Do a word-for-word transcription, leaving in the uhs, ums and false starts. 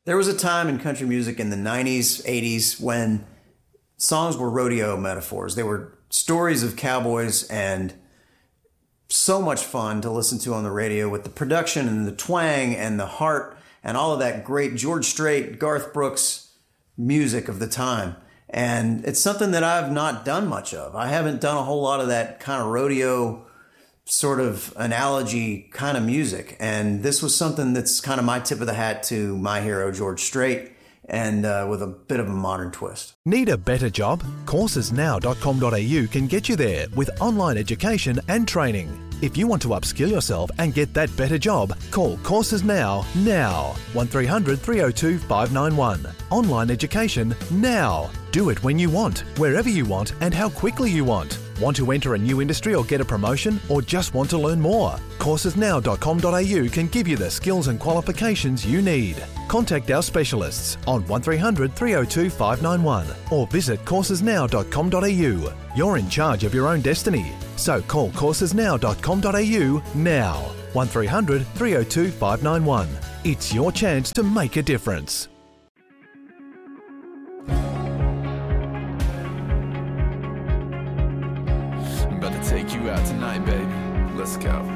There was a time in country music in the nineties, eighties when songs were rodeo metaphors. They were stories of cowboys and so much fun to listen to on the radio with the production and the twang and the heart and all of that great George Strait, Garth Brooks music of the time. And it's something that I've not done much of. I haven't done a whole lot of that kind of rodeo sort of analogy kind of music. And this was something that's kind of my tip of the hat to my hero, George Strait, and uh, with a bit of a modern twist. Need a better job? courses now dot com dot a u can get you there with online education and training. If you want to upskill yourself and get that better job, call Courses Now, now. one three hundred, three oh two, five nine one. Online education now. Do it when you want, wherever you want, and how quickly you want. Want to enter a new industry or get a promotion, or just want to learn more? courses now dot com dot a u can give you the skills and qualifications you need. Contact our specialists on one three hundred, three oh two, five nine one or visit courses now dot com dot a u. You're in charge of your own destiny, so call courses now dot com dot a u now. one three hundred, three oh two, five nine one. It's your chance to make a difference. I'm about to take you out tonight, baby. Let's go.